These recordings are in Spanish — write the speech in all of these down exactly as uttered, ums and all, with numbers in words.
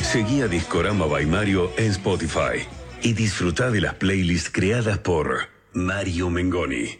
Seguí a Discorama by Mario en Spotify y disfruta de las playlists creadas por Mario Mengoni.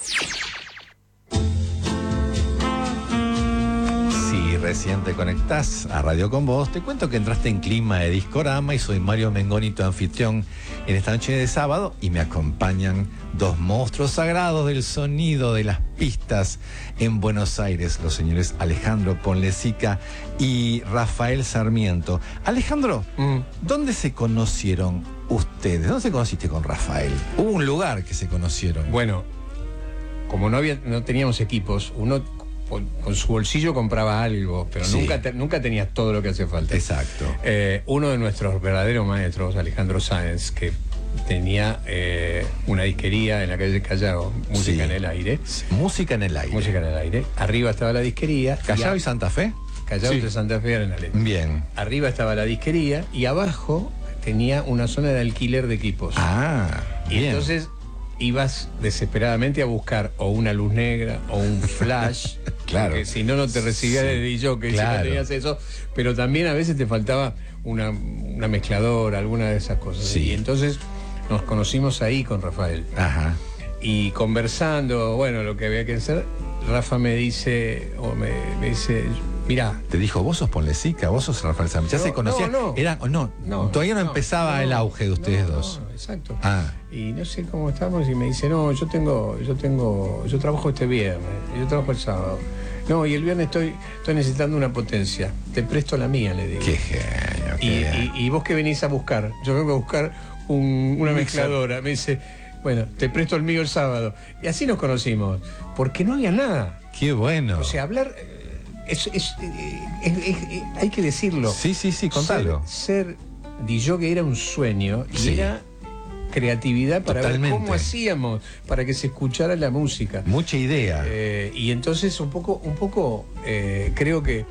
Si recién te conectás a Radio Con Vos, te cuento que entraste en clima de Discorama y soy Mario Mengoni, tu anfitrión en esta noche de sábado, y me acompañan dos monstruos sagrados del sonido de las pistas en Buenos Aires, los señores Alejandro Ponlecica y Rafael Sarmiento. Alejandro, mm. ¿dónde se conocieron ustedes? ¿Dónde se conociste con Rafael? Hubo un lugar que se conocieron. Bueno, como no había, no teníamos equipos, uno con, con su bolsillo compraba algo, pero sí. nunca, te, nunca tenías todo lo que hace falta. Exacto. Eh, uno de nuestros verdaderos maestros, Alejandro Sáenz, que tenía eh, una disquería en la calle Callao, Música sí. en el Aire. Música en el Aire. Música en el Aire. Arriba estaba la disquería. ¿Callao y, y Santa Fe? Callao sí. de Santa Fe en el Aire. Bien. Arriba estaba la disquería y abajo tenía una zona de alquiler de equipos. Ah, y bien. entonces ibas desesperadamente a buscar o una luz negra o un flash. Claro. Porque si no, no te recibía sí. de D J, que claro. si no tenías eso. Pero también a veces te faltaba una, una mezcladora, alguna de esas cosas. Sí. Y entonces nos conocimos ahí con Rafael. Ajá. Y conversando, bueno, lo que había que hacer, Rafa me dice, o me, me dice, mirá. Te dijo, vos sos Ponlecica, vos sos Rafael Sarmiento. ¿Ya no, se conocían? No, no. Era, no, no, todavía no, no empezaba no, el auge de ustedes no, dos. No, exacto. Ah. Y no sé cómo estamos, y me dice, no, yo tengo, yo tengo, yo trabajo este viernes, yo trabajo el sábado. No, y el viernes estoy, estoy necesitando una potencia. Te presto la mía, le digo. Qué genio. Qué y, genio. Y, y vos qué venís a buscar, yo vengo a buscar un, una mezcladora. Me dice, bueno, te presto el mío el sábado. Y así nos conocimos, porque no había nada. Qué bueno. O sea, hablar, es, es, es, es, es, hay que decirlo. Sí, sí, sí, contalo. Ser, ser D J era un sueño y sí. era creatividad para Totalmente. ver cómo hacíamos para que se escuchara la música. Mucha idea. Eh, y entonces un poco, un poco eh, creo que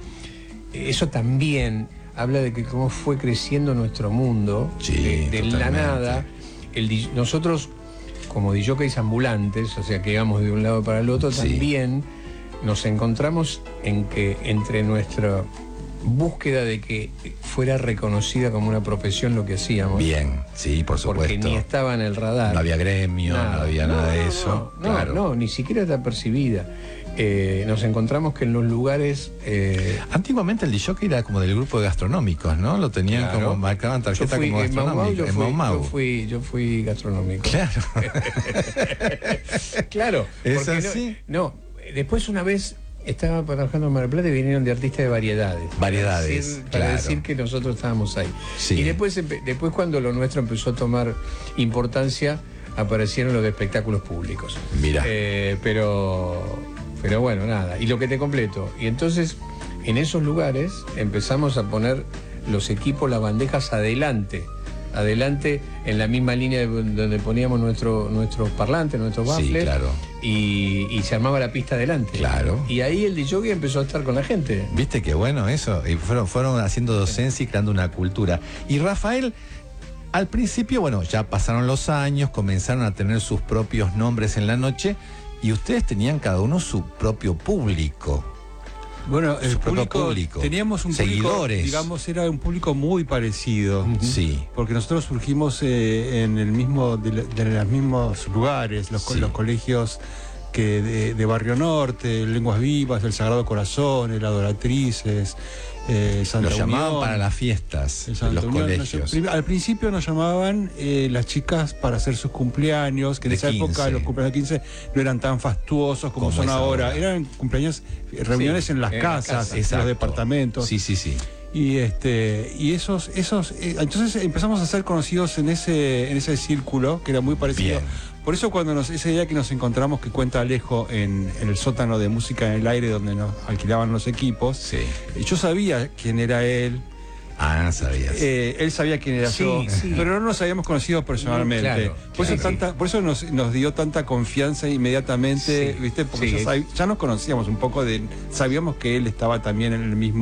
eso también habla de que cómo fue creciendo nuestro mundo, sí, de, de la nada. El, nosotros, como D Js ambulantes, o sea que íbamos de un lado para el otro, sí. también nos encontramos en que entre nuestra búsqueda de que fuera reconocida como una profesión lo que hacíamos. Bien, sí, por supuesto. Porque ni estaba en el radar. No había gremio, nada, no había no, nada de eso. No, claro. no, no, ni siquiera está percibida. Eh, nos encontramos que en los lugares... Eh... Antiguamente el D J era como del grupo de gastronómicos, ¿no? Lo tenían claro. como, marcaban tarjeta fui, como gastronómico. En Mau Mau yo, fui, yo fui gastronómico. Claro. Claro. ¿Es así? No, no, después una vez... Estaba trabajando en Mar del Plata y vinieron de artistas de variedades. Variedades, para decir, claro. Para decir que nosotros estábamos ahí. Sí. Y después, después cuando lo nuestro empezó a tomar importancia, aparecieron los de espectáculos públicos. Mira. Eh, pero, pero bueno, nada. Y lo que te completo. Y entonces, en esos lugares empezamos a poner los equipos, las bandejas adelante. Adelante en la misma línea donde poníamos nuestro, nuestros parlantes, nuestros baffles. Sí, claro. Y, y se armaba la pista adelante. Claro. Y ahí el D J empezó a estar con la gente. ¿Viste qué bueno eso? Y fueron, fueron haciendo docencia y creando una cultura. Y Rafael, al principio, bueno, ya pasaron los años, comenzaron a tener sus propios nombres en la noche y ustedes tenían cada uno su propio público. Bueno, el público, público, teníamos un seguidores. Público, digamos, era un público muy parecido. Sí. Porque nosotros surgimos eh, en el mismo, de, de los mismos lugares, los, sí. los colegios que de, de Barrio Norte, Lenguas Vivas, el Sagrado Corazón, el Adoratrices, eh, Santa Los Unión. llamaban para las fiestas, los Unión, colegios. Nos, al principio nos llamaban eh, las chicas para hacer sus cumpleaños, que en de esa quince. Época los cumpleaños de quince no eran tan fastuosos como, como son ahora. ahora. Eran cumpleaños, reuniones sí, en las en casas, la casa. en los departamentos. Sí, sí, sí. Y este y esos esos eh, entonces empezamos a ser conocidos en ese en ese círculo que era muy parecido. Bien. Por eso cuando nos, ese día que nos encontramos, que cuenta Alejo en, en el sótano de Música en el Aire donde nos alquilaban los equipos, sí. yo sabía quién era él. Ah, sabías. Eh, él sabía quién era sí, yo, sí. pero no nos habíamos conocido personalmente. Claro, por, eso sí, tanta, sí. por eso nos, nos dio tanta confianza inmediatamente, sí, ¿viste? Porque sí. ya, sab, ya nos conocíamos un poco, de sabíamos que él estaba también en el mismo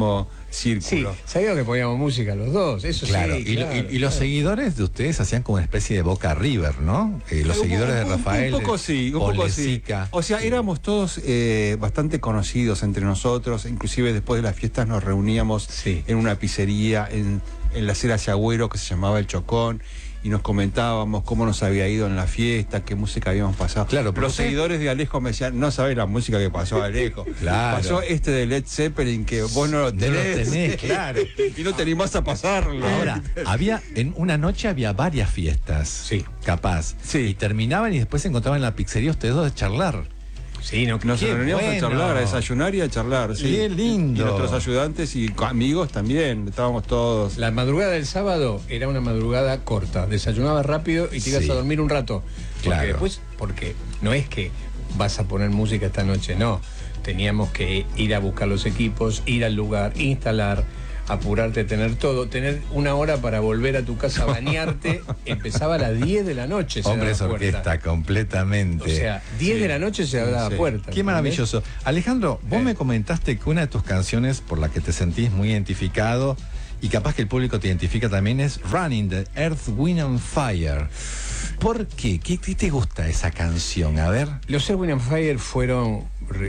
círculo. Sí, sabíamos que poníamos música los dos, eso Claro, sí. y, claro, y- y los claro. seguidores de ustedes hacían como una especie de Boca River, ¿no? Eh, los Un- seguidores de un- Rafael. Un poco sí, un poco sí. Olezica. O sea, éramos todos eh, bastante conocidos entre nosotros, inclusive después de las fiestas nos reuníamos Sí. en una pizzería en, en la acera Yagüero que se llamaba El Chocón y nos comentábamos cómo nos había ido en la fiesta, qué música habíamos pasado. Claro, porque los usted- seguidores de Alejo me decían, no sabés la música que pasó Alejo. Claro. Pasó este de Led Zeppelin que vos no lo No lo tenés. tenés, claro. Y no te animás a pasarlo. Ahora, había, en una noche había varias fiestas. Sí. Capaz. Sí. Y terminaban y después se encontraban en la pizzería ustedes dos de charlar. Sí, no, Nos Qué reuníamos a bueno. charlar, a desayunar y a charlar. Sí. Qué lindo. Y nuestros ayudantes y co- amigos también, estábamos todos. La madrugada del sábado era una madrugada corta. Desayunabas rápido y te ibas Sí. a dormir un rato. Porque Claro. después, porque no es que vas a poner música esta noche, no. Teníamos que ir a buscar los equipos, ir al lugar, instalar, apurarte, tener todo, tener una hora para volver a tu casa a bañarte. Empezaba a las diez de la noche. se Hombres daba puerta. orquesta, completamente. O sea, diez Sí. de la noche se daba Sí. puerta. Qué ¿entendés? maravilloso. Alejandro, vos Eh. me comentaste que una de tus canciones por la que te sentís muy identificado y capaz que el público te identifica también es Running, de Earth, Wind and Fire. ¿Por qué? ¿Qué, qué te gusta esa canción? A ver. Los Earth, Wind and Fire fueron.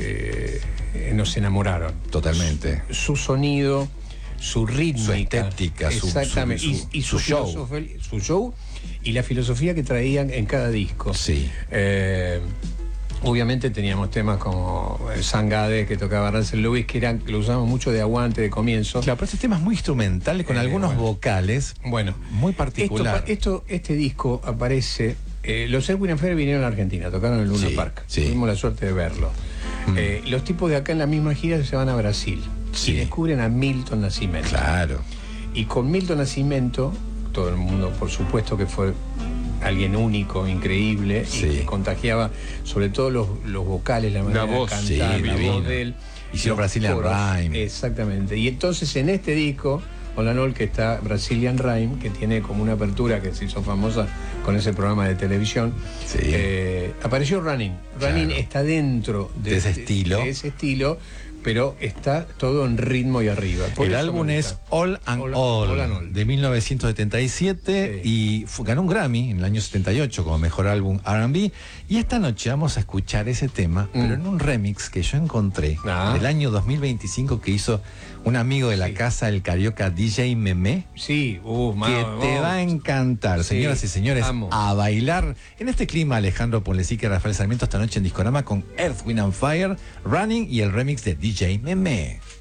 eh, nos enamoraron. Totalmente. Su sonido, su ritmo, Su estética, su- exactamente, su- y, su- y su, su show. filosofía- su show y la filosofía que traían en cada disco. Sí. Eh, obviamente teníamos temas como eh, Sangade, que tocaba Russell Lewis, que eran, que lo usábamos mucho de aguante de comienzo. Claro, pero este tema es muy instrumental con Eh, algunos bueno. vocales Bueno, muy esto, particular. pa- esto, este disco aparece. Eh, los Earth, Wind and Fire vinieron a Argentina, tocaron en el Luna Sí, Park. sí. Tuvimos la suerte de verlo. Eh, los tipos de acá en la misma gira se van a Brasil Sí. y descubren a Milton Nascimento. Claro. Y con Milton Nascimento, todo el mundo por supuesto que fue alguien único, increíble, Sí. y que contagiaba sobre todo los, los vocales, la manera voz, de cantar, sí, la divino. voz de él. Hicieron los Brazilian coros. Rhyme. Exactamente. Y entonces en este disco, Olanol, que está Brazilian Rhyme, que tiene como una apertura que se hizo famosa con ese programa de televisión, Sí. eh, apareció Running. Running Claro. está dentro de, De ese estilo. de ese estilo, pero está todo en ritmo y arriba. Por El eso álbum me es gusta. All and All- All, All and All. de mil novecientos setenta y siete y fu- ganó un Grammy en el año setenta y ocho como mejor álbum R and B. Y esta noche vamos a escuchar ese tema, pero en un remix que yo encontré Ah. del año dos mil veinticinco que hizo un amigo de la Sí. casa, el carioca D J Memé. Sí, uh, Que ma- te oh. va a encantar, Sí, señoras y señores, amo. a bailar en este clima. Alejandro Ponlecica y Rafael Sarmiento esta noche en Discorama con Earth, Wind and Fire, Running y el remix de D J Memé.